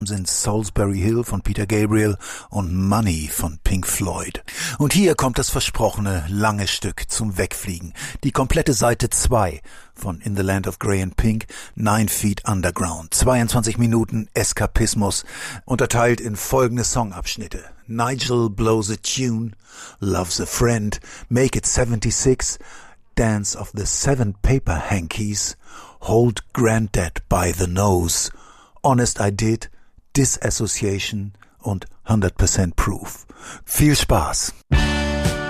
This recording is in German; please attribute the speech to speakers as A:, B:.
A: sind Salisbury Hill von Peter Gabriel und Money von Pink Floyd. Und hier kommt das versprochene lange Stück zum Wegfliegen. Die komplette Seite 2 von In the Land of Grey and Pink, 9 Feet Underground. 22 Minuten Eskapismus, unterteilt in folgende Songabschnitte. Nigel blows a tune, loves a friend, make it 76, dance of the 7 paper hankies, hold granddad by the nose, honest I did, Disassociation und 100% Proof. Viel Spaß!